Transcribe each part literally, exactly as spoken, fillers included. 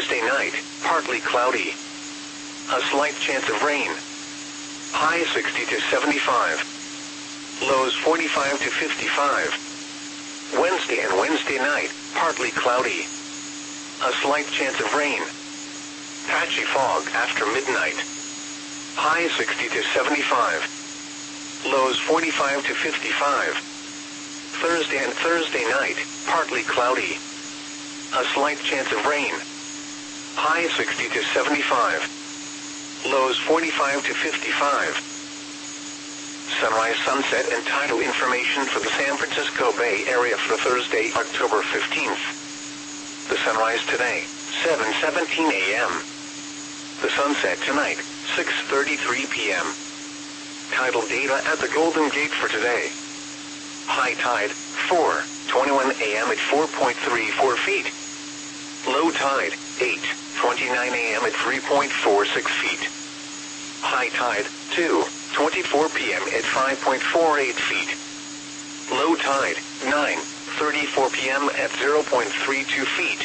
Thursday night, partly cloudy. A slight chance of rain. High sixty to seventy-five. Lows forty-five to fifty-five. Wednesday and Wednesday night, partly cloudy. A slight chance of rain. Patchy fog after midnight. High sixty to seventy-five. Lows forty-five to fifty-five. Thursday and Thursday night, partly cloudy. A slight chance of rain. High sixty to seventy-five. Lows forty-five to fifty-five. Sunrise, sunset, and tidal information for the San Francisco Bay Area for Thursday, October fifteenth. The sunrise today, seven seventeen a m The sunset tonight, six thirty-three p m Tidal data at the Golden Gate for today. High tide, four twenty-one a m at four point three four feet. Low tide, eight twenty-nine a m at three point four six feet. High tide, two twenty-four p m at five point four eight feet. Low tide, nine thirty-four p m at zero point three two feet.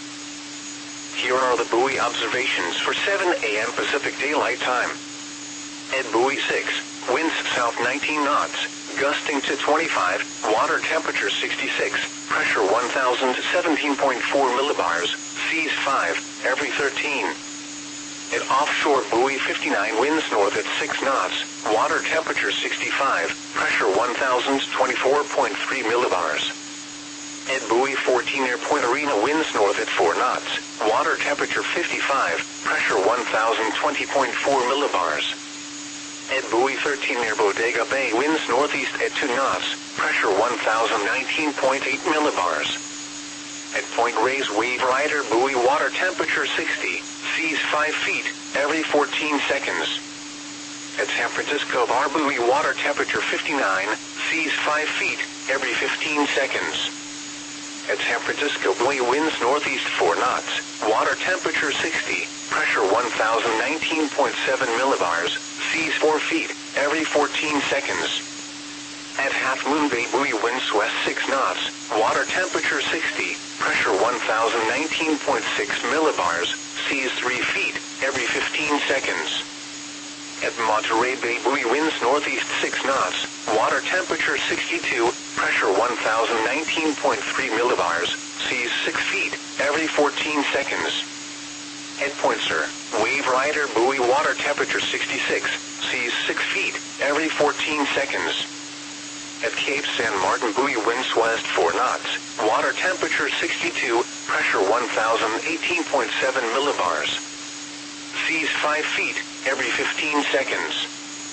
Here are the buoy observations for seven a m Pacific Daylight Time. At buoy six, winds south nineteen knots, gusting to twenty-five, water temperature sixty-six, pressure one thousand seventeen point four millibars, seas five, every thirteen. At offshore buoy fifty-nine, winds north at six knots, water temperature sixty-five, pressure one thousand twenty-four point three millibars. At buoy fourteen near Point Arena, winds north at four knots, water temperature fifty-five, pressure one thousand twenty point four millibars. At buoy thirteen near Bodega Bay, winds northeast at two knots, pressure one thousand nineteen point eight millibars. At Point Reyes Wave Rider buoy, water temperature sixty, seas five feet, every fourteen seconds. At San Francisco Bar buoy, water temperature fifty-nine, seas five feet, every fifteen seconds. At San Francisco buoy, winds northeast four knots, water temperature sixty, pressure one thousand nineteen point seven millibars, seas four feet, every fourteen seconds. At Half Moon Bay buoy, winds west six knots, water temperature sixty, pressure one thousand nineteen point six millibars, seas three feet, every fifteen seconds. At Monterey Bay buoy, winds northeast six knots, water temperature sixty-two, pressure one thousand nineteen point three millibars, seas six feet, every fourteen seconds. At Point Sur, Wave Rider buoy, water temperature sixty-six, seas six feet, every fourteen seconds. At Cape San Martin buoy, winds west four knots, water temperature sixty-two, pressure one thousand eighteen point seven millibars. Seas five feet, every fifteen seconds.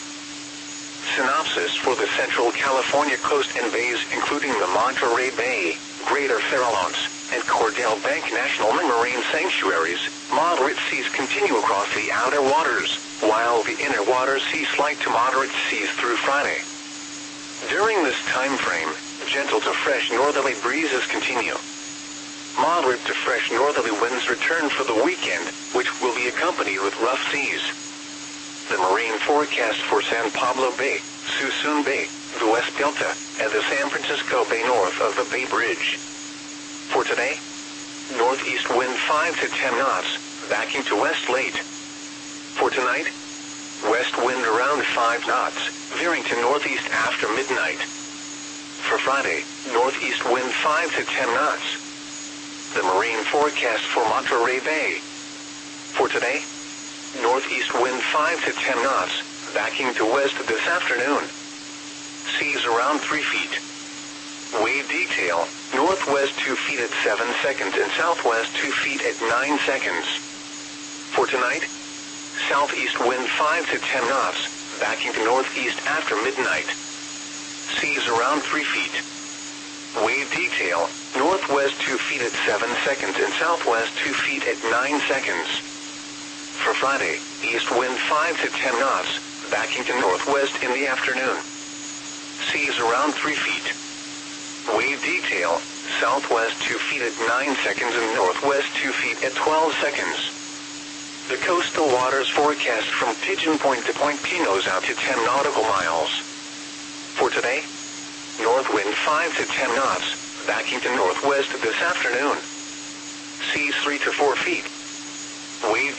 Synopsis for the Central California coast and bays, including the Monterey Bay, Greater Farallones, and Cordell Bank National Marine Sanctuaries. Moderate seas continue across the outer waters, while the inner waters see slight to moderate seas through Friday. During this time frame, gentle to fresh northerly breezes continue. Moderate to fresh northerly winds return for the weekend, which will be accompanied with rough seas. The marine forecast for San Pablo Bay, Suisun Bay, the West Delta, and the San Francisco Bay north of the Bay Bridge. For today, northeast wind five to ten knots, backing to west late. For tonight, west wind around five knots, veering to northeast after midnight. For Friday, northeast wind five to ten knots. The marine forecast for Monterey Bay. For today, northeast wind five to ten knots, backing to west this afternoon. Seas around three feet. Wave detail, northwest two feet at seven seconds and southwest two feet at nine seconds. For tonight, southeast wind five to ten knots, backing to northeast after midnight. Seas around three feet. Wave detail, northwest two feet at seven seconds and southwest two feet at nine seconds. For Friday, east wind five to ten knots, backing to northwest in the afternoon. Seas around three feet. Wave detail, southwest two feet at nine seconds and northwest two feet at twelve seconds. The coastal waters forecast from Pigeon Point to Point Pinos out to ten nautical miles. For today, north wind five to ten knots, backing to northwest this afternoon. Seas three to four feet.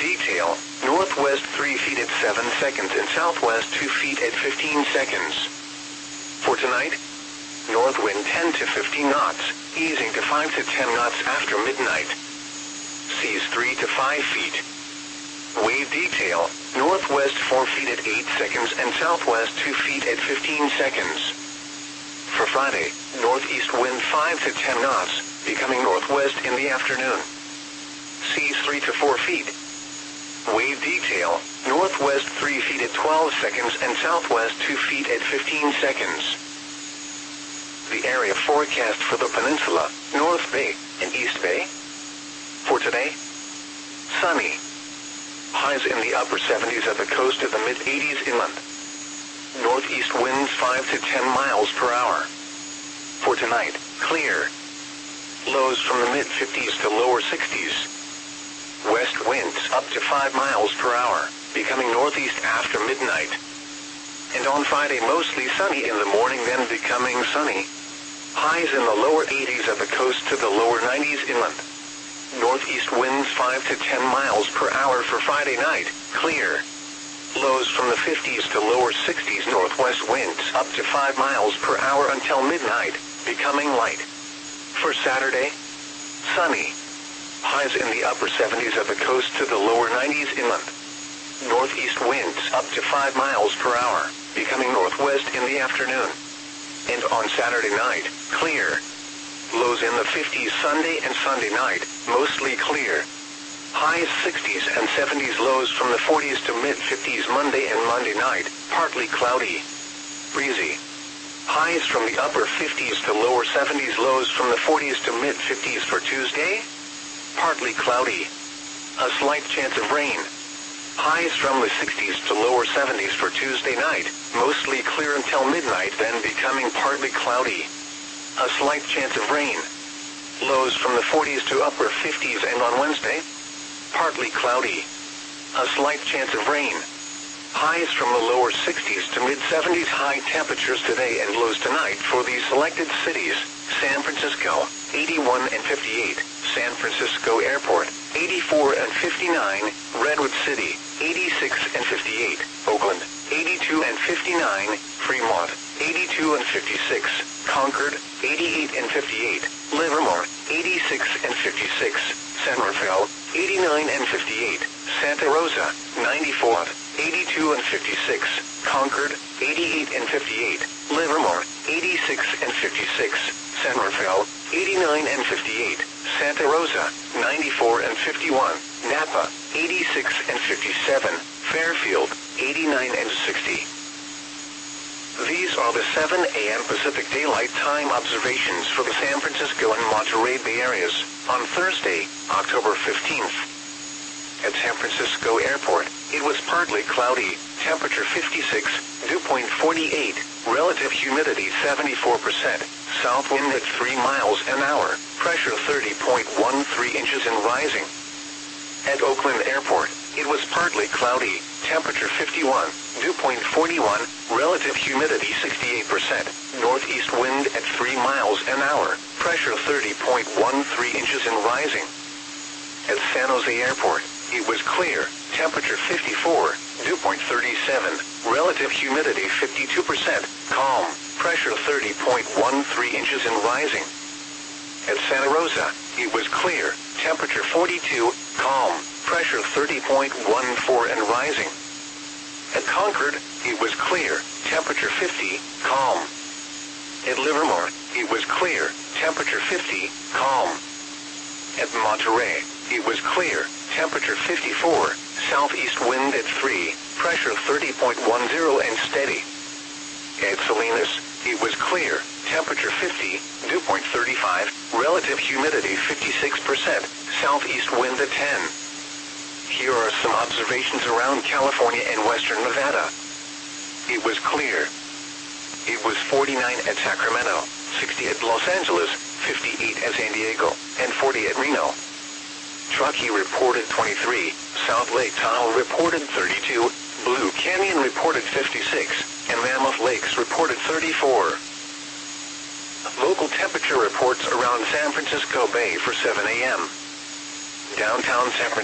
detail, northwest three feet at seven seconds and southwest two feet at fifteen seconds. For tonight, north wind ten to fifteen knots, easing to five to ten knots after midnight. Seas three to five feet. Wave detail, northwest four feet at eight seconds and southwest two feet at fifteen seconds. For Friday, northeast wind five to ten knots, becoming northwest in the afternoon. Seas three to four feet. Wave detail, northwest three feet at twelve seconds and southwest two feet at fifteen seconds. The area forecast for the peninsula, North Bay and East Bay. For today, sunny. Highs in the upper seventies at the coast to the mid-eighties inland. Northeast winds five to ten miles per hour. For tonight, clear. Lows from the mid-fifties to lower sixties. West winds up to five miles per hour, becoming northeast after midnight. And on Friday, mostly sunny in the morning, then becoming sunny. Highs in the lower eighties at the coast to the lower nineties inland. Northeast winds five to ten miles per hour for Friday night, clear. Lows from the fifties to lower sixties. Northwest winds up to five miles per hour until midnight, becoming light. For Saturday, sunny. Highs in the upper seventies at the coast to the lower nineties inland. Northeast winds up to five miles per hour, becoming northwest in the afternoon. And on Saturday night, clear. Lows in the fifties Sunday and Sunday night, mostly clear. Highs sixties and seventies, lows from the forties to mid-fifties Monday and Monday night, partly cloudy. Breezy. Highs from the upper fifties to lower seventies, lows from the forties to mid-fifties for Tuesday. Partly cloudy. A slight chance of rain. Highs from the sixties to lower seventies for Tuesday night, mostly clear until midnight, then becoming partly cloudy. A slight chance of rain. Lows from the forties to upper fifties, and on Wednesday, partly cloudy. A slight chance of rain. Highs from the lower sixties to mid-seventies. High temperatures today and lows tonight for these selected cities: San Francisco, eighty-one and fifty-eight, San Francisco Airport, eighty-four and fifty-nine, Redwood City, eighty-six and fifty-eight, Oakland, eighty-two and fifty-nine, Fremont, eighty-two and fifty-six, Concord, eighty-eight and fifty-eight, Livermore, eighty-six and fifty-six, San Rafael, eighty-nine and fifty-eight, Santa Rosa, ninety-four, eighty-two and fifty-six, Concord, eighty-eight and fifty-eight, Livermore, eighty-six and fifty-six, San Rafael, eighty-nine and fifty-eight, Santa Rosa, ninety-four and fifty-one, Napa, eighty-six and fifty-seven, Fairfield, eighty-nine and sixty. These are the seven a m Pacific Daylight Time observations for the San Francisco and Monterey Bay areas on Thursday, October fifteenth. At San Francisco Airport, it was partly cloudy, temperature fifty-six, dew point forty-eight, relative humidity seventy-four percent, south wind at three miles an hour, pressure thirty point one three inches and rising. At Oakland Airport, it was partly cloudy, temperature fifty-one, dew point forty-one, relative humidity sixty-eight percent, northeast wind at three miles an hour, pressure thirty point one three inches and rising. At San Jose Airport, it was clear, temperature fifty-four, dew point thirty-seven, relative humidity fifty-two percent, calm, pressure thirty point one three inches and rising. At Santa Rosa, it was clear, temperature forty-two, calm, pressure thirty point one four and rising. At Concord, it was clear, temperature fifty, calm. At Livermore, it was clear, temperature fifty, calm. At Monterey, it was clear, temperature fifty-four, southeast wind at three, pressure thirty point one zero and steady. At Salinas, it was clear, temperature fifty, dew point thirty-five, relative humidity fifty-six percent, southeast wind at ten. Here are some observations around California and western Nevada. It was clear. It was forty-nine at Sacramento, sixty at Los Angeles, fifty-eight at San Diego, and forty at Reno. Truckee reported twenty-three, South Lake Tahoe reported thirty-two, Blue Canyon reported fifty-six, and Mammoth Lakes reported thirty-four. Local temperature reports around San Francisco Bay for seven a m Downtown San Francisco.